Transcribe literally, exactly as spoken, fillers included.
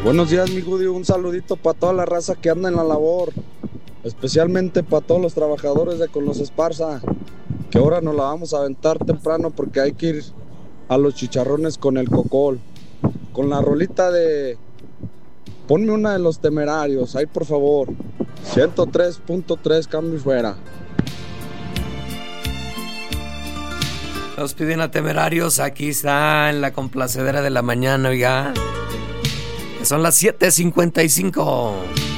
Buenos días, mi Gudi, un saludito para toda la raza que anda en la labor, especialmente para todos los trabajadores de Con los Esparza, que ahora nos la vamos a aventar temprano porque hay que ir a los chicharrones con el Cocol, con la rolita de... Ponme una de Los Temerarios, ahí por favor, ciento tres punto tres, cambio y fuera. Nos piden a Temerarios, aquí está en la complacedera de la mañana, oiga. Son las siete cincuenta y cinco.